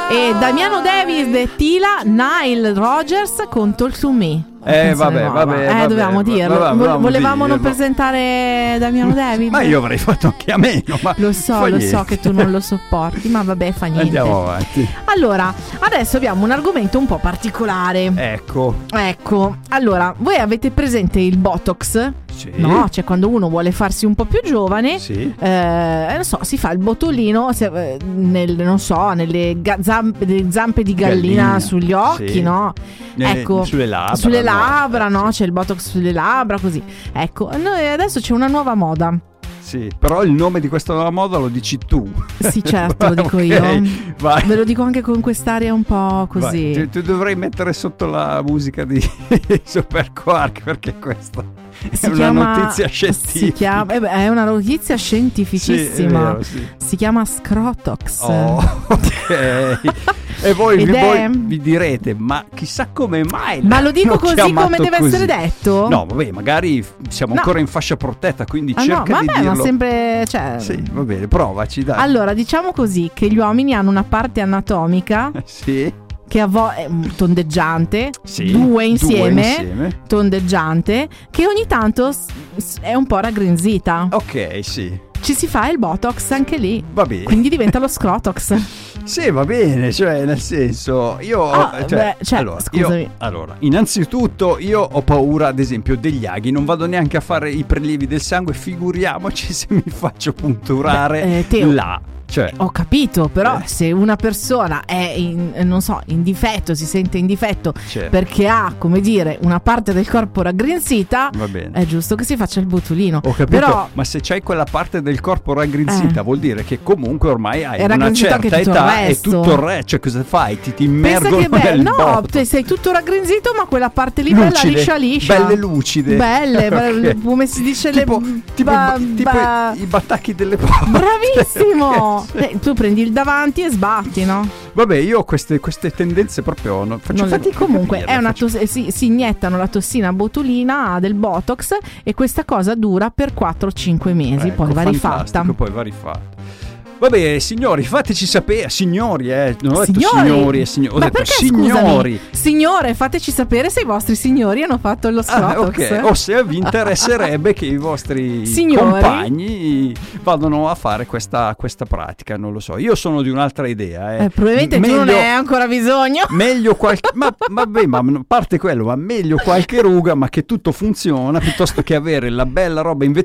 E Damiano Davis e Tila, Nile Rodgers con Talk to Me. Vabbè, dovevamo dirlo. Volevamo non presentare Damiano David. Ma io avrei fatto anche a meno. Ma lo so che tu non lo sopporti, ma vabbè, fa niente. Andiamo avanti. Allora, adesso abbiamo un argomento un po' particolare. Ecco. Allora, voi avete presente il Botox? Sì. No, cioè quando uno vuole farsi un po' più giovane, sì. Non so, si fa il botolino nelle zampe di gallina sugli occhi, sì. No? Ecco, sulle labbra, no? C'è il Botox sulle labbra, così. Ecco, adesso c'è una nuova moda. Sì, però il nome di questa nuova moda lo dici tu. Sì, certo, lo dico io. Vai. Ve lo dico anche con quest'aria un po' così. Tu dovrei mettere sotto la musica di Super Quark, perché questa è una notizia scientifica. È una notizia scientificissima. Sì, è vero, sì. Si chiama Scrotox. Oh, ok. E voi vi direte, ma chissà come mai. Ma lo dico così come deve essere detto? No, vabbè, magari siamo ancora in fascia protetta, quindi cerca di dirlo. Ma sempre, Sì, va bene, provaci, dai. Allora, diciamo così, che gli uomini hanno una parte anatomica sì. Che è tondeggiante, sì, due insieme, tondeggiante, che ogni tanto è un po' raggrinzita. Ok, sì. Ci si fa il Botox anche lì. Va bene. Quindi diventa lo Scrotox. Sì, va bene, cioè nel senso scusami. Allora, innanzitutto io ho paura, ad esempio, degli aghi, non vado neanche a fare i prelievi del sangue, figuriamoci se mi faccio punturare là. Cioè, ho capito, però se una persona è in difetto, si sente in difetto perché ha, come dire, una parte del corpo raggrinzita, va bene. È giusto che si faccia il botulino. Ho capito, però, ma se c'hai quella parte del corpo raggrinzita vuol dire che comunque ormai hai una certa età e tutto il resto, cioè cosa fai? Ti immergono nel botto. Sei tutto raggrinzito, ma quella parte lì bella liscia. Belle lucide. Belle, come si dice, tipo i battacchi delle porte. Bravissimo. Tu prendi il davanti e sbatti, no? Vabbè, io ho queste tendenze proprio faccio fatica. Comunque si iniettano la tossina botulina del Botox e questa cosa dura per 4-5 mesi, poi va rifatta. Vabbè, signori, fateci sapere. Signori, non ho detto signori. Ho detto signori. Signore, fateci sapere se i vostri signori hanno fatto lo Scrotox. Ok, o se vi interesserebbe che i vostri compagni vadano a fare questa pratica, non lo so. Io sono di un'altra idea. Probabilmente tu non ne hai ancora bisogno. Meglio qualche ma a parte quello, ma meglio qualche ruga, ma che tutto funziona, piuttosto che avere la bella roba